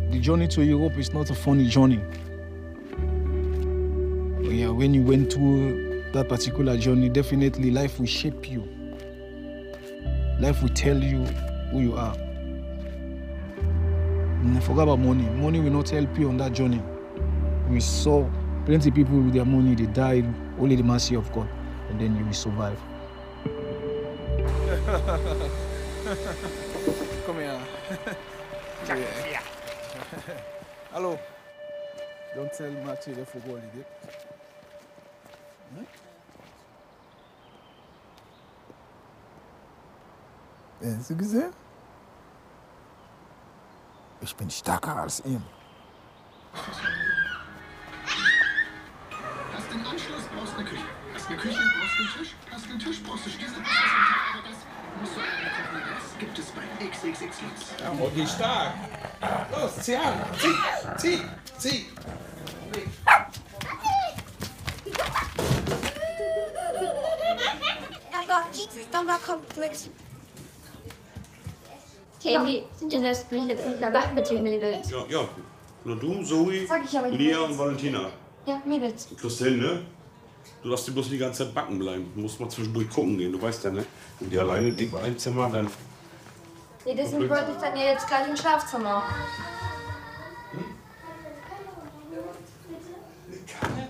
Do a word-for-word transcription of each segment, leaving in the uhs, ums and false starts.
the journey to Europe is not a funny journey. Yeah, when you went through that particular journey, definitely life will shape you. Life will tell you who you are. And forget about money. Money will not help you on that journey. We saw plenty of people with their money, they died, only the mercy of God, and then you will survive. Come here. Yeah. Hello. Don't tell Mathieu they forgot holiday. Hm? Hast du gesehen? Ich bin stärker als ihn. Hast den Anschluss, brauchst eine Küche. Hast eine Küche, brauchst einen Tisch. Hast einen Tisch, brauchst du Stiesel. Aber das musst du einen kochen. Das gibt es bei X X X Lutz. Ja, Mutti, stark. Los, zieh an. Zieh, zieh, zieh. Mama kommt mit. Teddy, sind denn das Bilder dabei mit den Mädels? Ja, ja. Nur du, Zoe, Lia und Valentina. Ja, Mädels. Du kriegst hin, ne? Du darfst dir bloß die ganze Zeit backen bleiben. Du musst mal zwischendurch gucken gehen, du weißt ja, ne? Wenn die alleine dick bei einem Zimmer, dann... Nee, deswegen wollte ich dann ja jetzt gleich ins Schlafzimmer. Hm? Eine Kanne?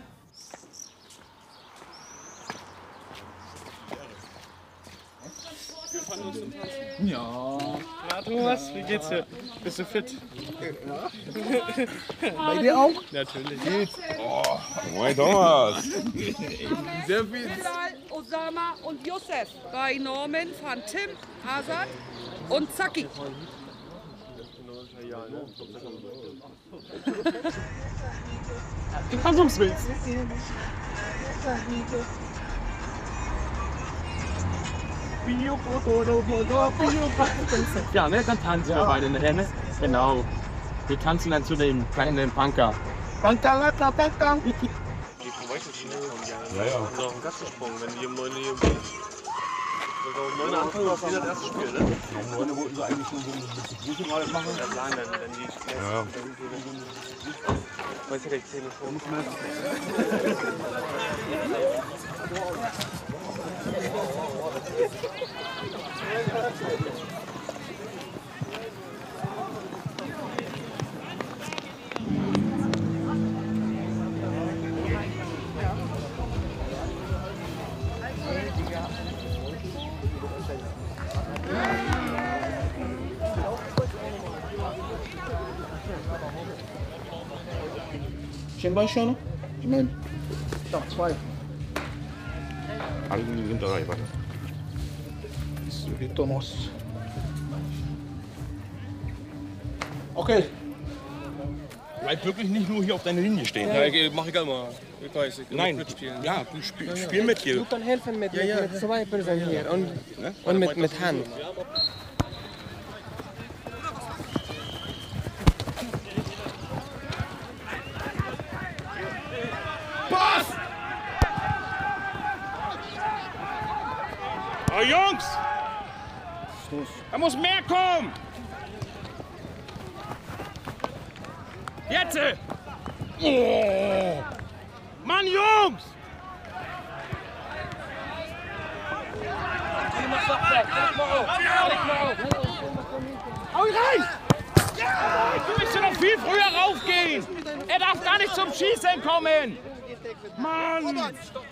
Ja. Na Thomas, wie geht's dir? Bist du fit? Ja. Bei dir auch? Natürlich. Oh, moin Thomas. Sehr viel. Osama und Youssef. Bei Norman von Tim, Hazard und Zaki. Du kannst ums Willst. Ja, ne, dann tanzen wir beide, ne? Genau. Wir tanzen dann zu dem kleinen Punker. Punker, Punker, Punker. Ja, ja. Noch ein Gassensprung, wenn die um neun Uhr gehen. Also um neun Uhr anfangen, was wieder das erste Spiel, ne? Um neun Uhr wollten sie eigentlich schon so ein bisschen mal machen. Ja, klar, wenn, wenn die... Ja. Ich weiß ja, die Zähne schon. Schön bei schon? Ich meine, doch, zwei. Alle sind drei, warte. Thomas. Okay. Bleib wirklich nicht nur hier auf deiner Linie stehen. Ja, ich, mach ich immer. Ich weiß, ich kann Nein, mitspielen. ja, du spiel, spiel mit hier. Du kannst helfen mit, Ja, ja. mit zwei Personen hier und, Ne? und mit, mit Hand. Pass! Oh, Jungs! Da muss mehr kommen! Jetzt! Oh! Mann, Jungs! Hau rein! Du müsstest noch viel früher raufgehen! Er darf gar nicht zum Schießen kommen! Mann!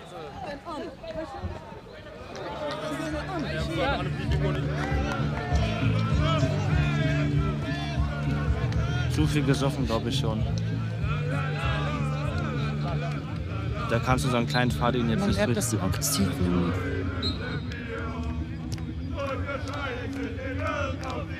Zu viel gesoffen, glaube ich schon. Da kannst du so einen kleinen Faden jetzt nicht Man hat das durchführen. auch ziehen.